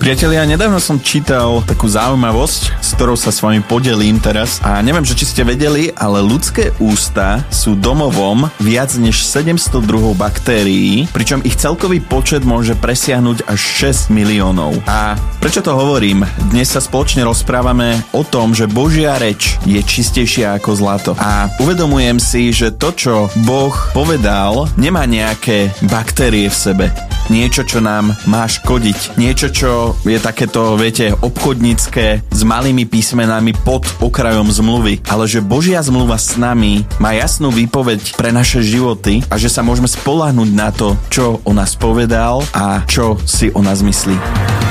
Priatelia, nedávno som čítal takú zaujímavosť, s ktorou sa s vami podelím teraz a neviem, že či ste vedeli, ale ľudské ústa sú domovom viac než 700 druhov baktérií, pričom ich celkový počet môže presiahnuť až 6 miliónov. A prečo to hovorím? Dnes sa spoločne rozprávame o tom, že Božia reč je čistejšia ako zlato. A uvedomujem si, že to, čo Boh povedal, nemá nejaké baktérie v sebe. Niečo, čo nám má škodiť. Niečo, čo je takéto, viete, obchodnícke s malými písmenami pod okrajom zmluvy. Ale že Božia zmluva s nami má jasnú výpoveď pre naše životy a že sa môžeme spoľahnúť na to, čo o nás povedal a čo si o nás myslí.